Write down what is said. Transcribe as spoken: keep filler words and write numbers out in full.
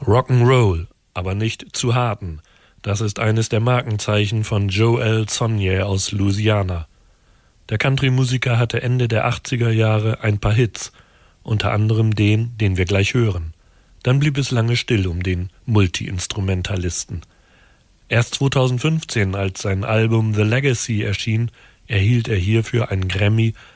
Rock'n'Roll, aber nicht zu harten. Das ist eines der Markenzeichen von Joel Sonnier aus Louisiana. Der Country-Musiker hatte Ende der achtziger Jahre ein paar Hits, unter anderem den, den wir gleich hören. Dann blieb es lange still um den Multi-Instrumentalisten. Erst zweitausendfünfzehn, als sein Album The Legacy erschien, erhielt er hierfür einen Grammy